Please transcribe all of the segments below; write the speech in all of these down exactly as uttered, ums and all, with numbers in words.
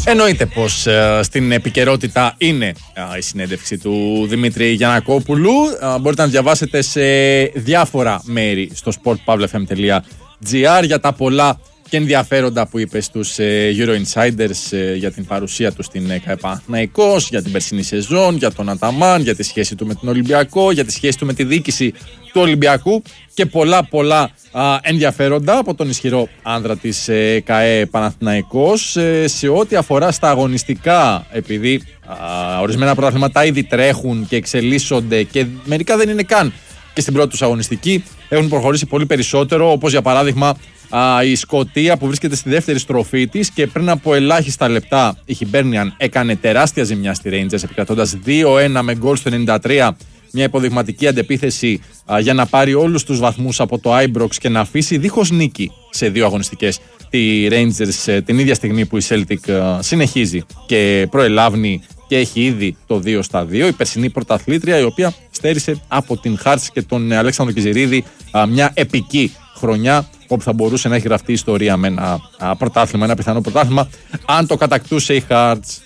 Εννοείται πως ε, στην επικαιρότητα είναι ε, η συνέντευξη του Δημήτρη Γιαννακόπουλου. Ε, μπορείτε να διαβάσετε σε διάφορα μέρη στο sport pavla f m τελεία g r για τα πολλά και ενδιαφέροντα που είπε στους ε, Euro Insiders ε, για την παρουσία του στην ΕΚΑ Παναθηναϊκός, για την περσινή σεζόν, για τον Αταμάν, για τη σχέση του με τον Ολυμπιακό, για τη σχέση του με τη διοίκηση του Ολυμπιακού και πολλά πολλά α, ενδιαφέροντα από τον ισχυρό άνδρα της ε, ΚΑΕ Παναθηναϊκός ε, σε ό,τι αφορά στα αγωνιστικά, επειδή α, ορισμένα πρωταθλήματα ήδη τρέχουν και εξελίσσονται και μερικά δεν είναι καν και στην πρώτη τους αγωνιστική, έχουν προχωρήσει πολύ περισσότερο, όπως για παράδειγμα α, η Σκωτία που βρίσκεται στη δεύτερη στροφή της και πριν από ελάχιστα λεπτά η Hibernian έκανε τεράστια ζημιά στη Rangers επικρατώντας δύο ένα με γκολ στο ενενήντα τρία, μια υποδειγματική αντεπίθεση α, για να πάρει όλους τους βαθμούς από το Ibrox και να αφήσει δίχως νίκη σε δύο αγωνιστικές τη Rangers την ίδια στιγμή που η Celtic α, συνεχίζει και προελάβνει και έχει ήδη το δύο στα δύο. Η περσινή πρωταθλήτρια, η οποία στέρισε από την Hearts και τον Αλέξανδρο Κιζηρίδη α, μια επική χρονιά όπου θα μπορούσε να έχει γραφτεί ιστορία με ένα α, πρωτάθλημα, ένα πιθανό πρωτάθλημα, αν το κατακτούσε η Hearts.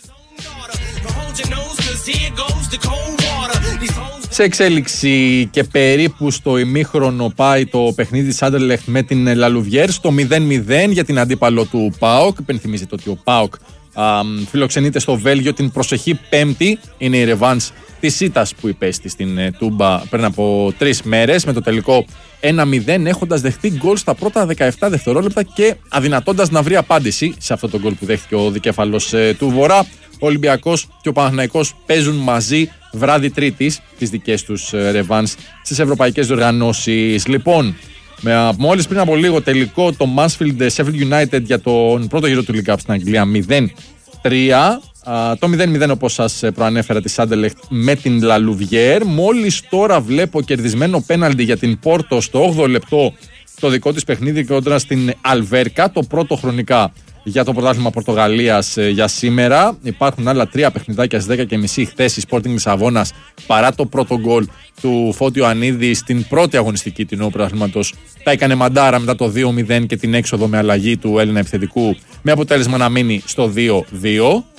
Σε εξέλιξη και περίπου στο ημίχρονο πάει το παιχνίδι της Anderlecht με την Λαλουβιέρ στο μηδέν μηδέν για την αντίπαλο του ΠΑΟΚ. Υπενθυμίζεται ότι ο ΠΑΟΚ α, φιλοξενείται στο Βέλγιο την προσεχή Πέμπτη. Είναι η ρεβάνς της ήττας που υπέστη στην ε, Τούμπα πριν από τρεις μέρες με το τελικό ένα μηδέν, έχοντας δεχτεί γκολ στα πρώτα δεκαεπτά δευτερόλεπτα και αδυνατώντας να βρει απάντηση σε αυτό το γκολ που δέχτηκε ο δικέφαλος ε, του Βορρά. Ο Ολυμπιακός και ο Παναθηναϊκός παίζουν μαζί βράδυ Τρίτης τις δικές τους ρεβάνς στις ευρωπαϊκές διοργανώσεις. Λοιπόν, με, μόλις πριν από λίγο τελικό το Mansfield Sheffield United για τον πρώτο γύρο του League Cup στην Αγγλία μηδέν τρία. Α, το μηδέν μηδέν όπως σας προανέφερα τη Anderlecht με την Λαλουβιέρ. Μόλις τώρα βλέπω κερδισμένο πέναλτι για την Πόρτο στο όγδοο λεπτό το δικό της παιχνίδι κόντρα στην Αλβέρκα, το πρώτο χρονικά για το πρωτάθλημα Πορτογαλίας ε, για σήμερα. Υπάρχουν άλλα τρία παιχνιδάκια στις δέκα και μισή χθες η Sporting Λισαβόνας, παρά το πρώτο γκολ του Φώτιου Ανίδη στην πρώτη αγωνιστική του νέου πρωταθλήματος, τα έκανε μαντάρα μετά το δύο μηδέν και την έξοδο με αλλαγή του Έλληνα επιθετικού, με αποτέλεσμα να μείνει στο δύο δύο.